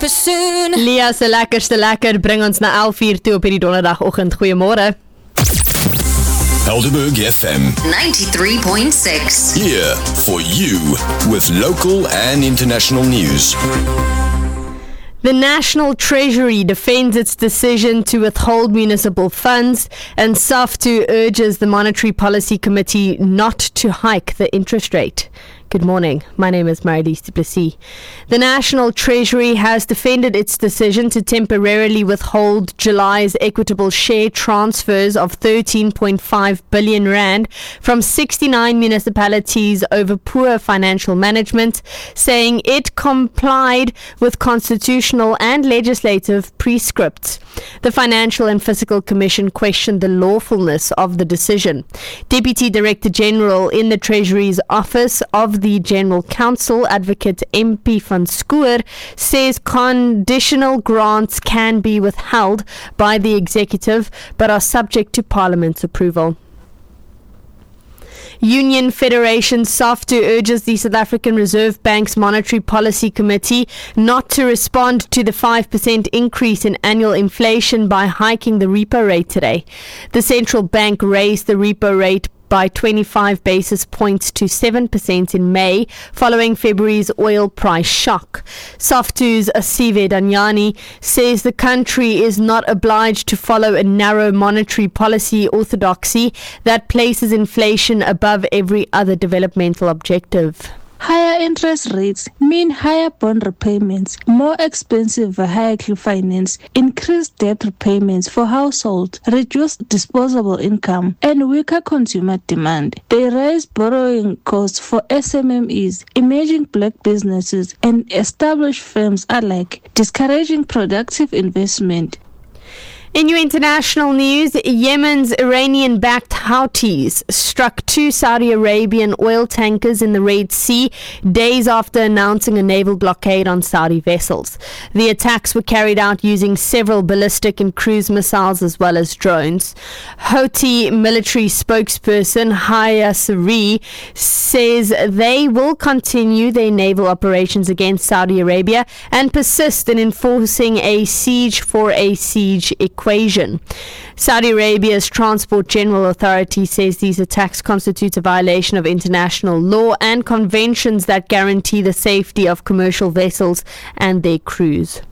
Soon. Lia se lekkerste lekker bring ons na 11:00 toe op hierdie donderdagoggend. Goeiemôre. Helderberg FM 93.6. here for you with local and international news. The National Treasury defends its decision to withhold municipal funds, and SAFTU urges the Monetary Policy Committee not to hike the interest rate. Good morning. My name is Marilise du Plessis. The National Treasury has defended its decision to temporarily withhold July's equitable share transfers of 13.5 billion rand from 69 municipalities over poor financial management, saying it complied with constitutional and legislative prescripts. The Financial and Fiscal Commission questioned the lawfulness of the decision. Deputy Director General in the Treasury's Office of the General Counsel, Advocate MP van Schoor, says conditional grants can be withheld by the executive but are subject to Parliament's approval. Union Federation SAFTU urges the South African Reserve Bank's Monetary Policy Committee not to respond to the 5% increase in annual inflation by hiking the repo rate today. The central bank raised the repo rate by 25 basis points to 7% in May, following February's oil price shock. SAFTU's Asive Danyani says the country is not obliged to follow a narrow monetary policy orthodoxy that places inflation above every other developmental objective. Higher interest rates mean higher bond repayments, more expensive vehicle finance, increased debt repayments for households, reduced disposable income, and weaker consumer demand. They raise borrowing costs for SMMEs, emerging black businesses, and established firms alike, discouraging productive investment. In your international news, Yemen's Iranian-backed Houthis struck 2 Saudi Arabian oil tankers in the Red Sea days after announcing a naval blockade on Saudi vessels. The attacks were carried out using several ballistic and cruise missiles as well as drones. Houthi military spokesperson Haya Sari says they will continue their naval operations against Saudi Arabia and persist in enforcing a siege for a siege equation. Saudi Arabia's Transport General Authority says these attacks constitute a violation of international law and conventions that guarantee the safety of commercial vessels and their crews.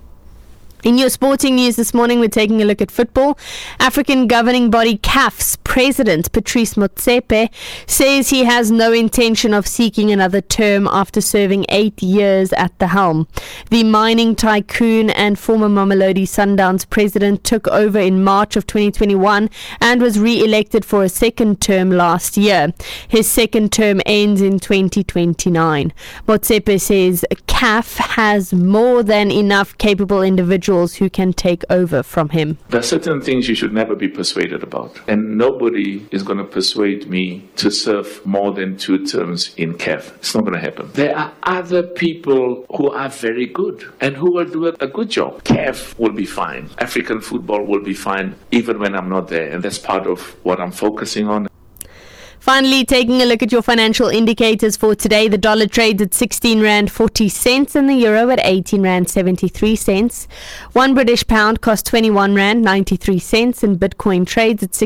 In your sporting news this morning, we're taking a look at football. African governing body CAF's president, Patrice Motsepe, says he has no intention of seeking another term after serving 8 years at the helm. The mining tycoon and former Mamelodi Sundowns president took over in March of 2021 and was re-elected for a second term last year. His second term ends in 2029. Motsepe says CAF has more than enough capable individuals who can take over from him. There are certain things you should never be persuaded about, and nobody is going to persuade me to serve more than 2 terms in CAF. It's not going to happen. There are other people who are very good and who will do a good job. CAF will be fine. African football will be fine even when I'm not there, and that's part of what I'm focusing on. Finally, taking a look at your financial indicators for today, the dollar trades at 16 Rand 40 cents and the euro at 18 Rand 73 cents. 1 British pound costs 21 Rand 93 cents and Bitcoin trades at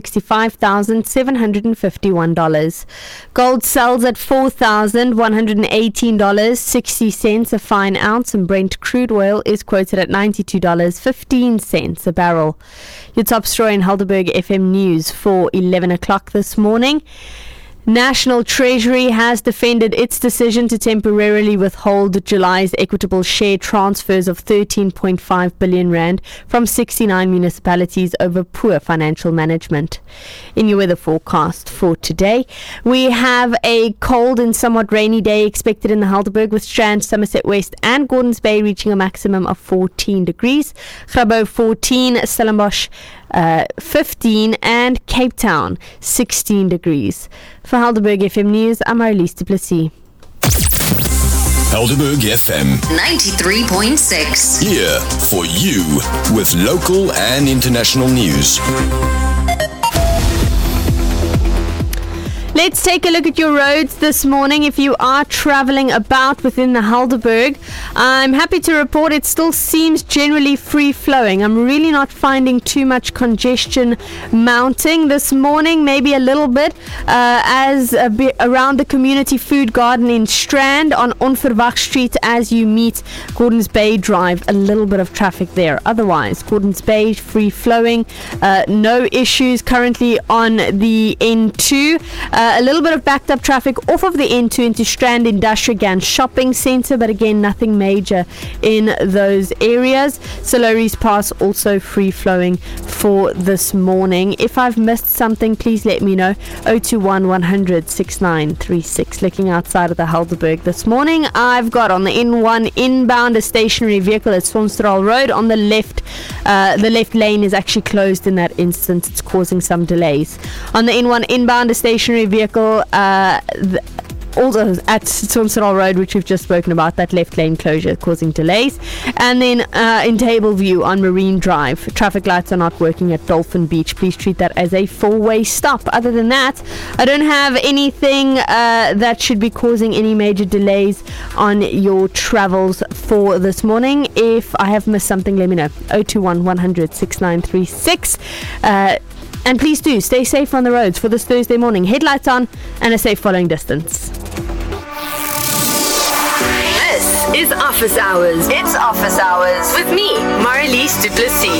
$65,751. Gold sells at $4,118.60 a fine ounce, and Brent crude oil is quoted at $92.15 a barrel. Your top story in Helderberg FM News for 11 o'clock this morning. National Treasury has defended its decision to temporarily withhold July's equitable share transfers of 13.5 billion rand from 69 municipalities over poor financial management. In your weather forecast for today, we have a cold and somewhat rainy day expected in the Helderberg, with Strand, Somerset West and Gordons Bay reaching a maximum of 14 degrees. Grabo 14, Stellenbosch 15 and Cape Town 16 degrees. For Helderberg FM News, I'm Marilise du Plessis. Helderberg FM 93.6. here for you with local and international news. Let's take a look at your roads this morning. If you are traveling about within the Helderberg, I'm happy to report it still seems generally free-flowing. I'm really not finding too much congestion mounting this morning, maybe a little bit, around the Community Food Garden in Strand on Onverwacht Street as you meet Gordons Bay Drive. A little bit of traffic there. Otherwise, Gordons Bay free-flowing, no issues currently on the N2. A little bit of backed up traffic off of the N2 into Strand Industrial Shopping Centre, but again, nothing major in those areas. Soloris Pass also free-flowing for this morning. If I've missed something, please let me know. 021 100 6936. Looking outside of the Helderberg this morning, I've got on the N1 inbound a stationary vehicle at Sonstraal Road. On the left lane is actually closed in that instance. It's causing some delays. On the N1 inbound a stationary vehicle also at Sonstraal Road, which we've just spoken about, that left lane closure causing delays. And then in Tableview on Marine Drive, traffic lights are not working at Dolphin Beach. Please treat that as a four-way stop. Other than that, I don't have anything that should be causing any major delays on your travels for this morning. If I have missed something, let me know. 021 100 6936. And please do stay safe on the roads for this Thursday morning. Headlights on and a safe following distance. This is Office Hours. It's Office Hours with me, Marlies du Plessis.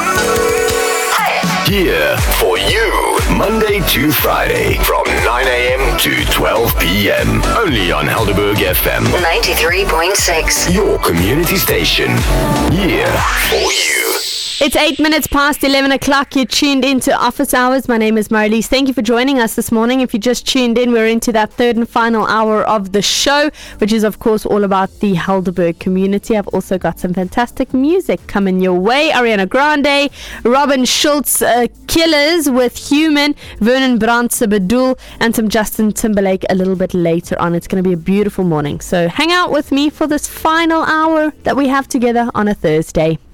Here for you, Monday to Friday, from 9 a.m. to 12 p.m. Only on Helderberg FM 93.6. Your community station. Here for you. It's 8 minutes past 11 o'clock. You're tuned into Office Hours. My name is Marlies. Thank you for joining us this morning. If you just tuned in, we're into that third and final hour of the show, which is, of course, all about the Helderberg community. I've also got some fantastic music coming your way. Ariana Grande, Robin Schulz, Killers with Human, Vernon Brandt's Badul, and some Justin Timberlake a little bit later on. It's going to be a beautiful morning. So hang out with me for this final hour that we have together on a Thursday.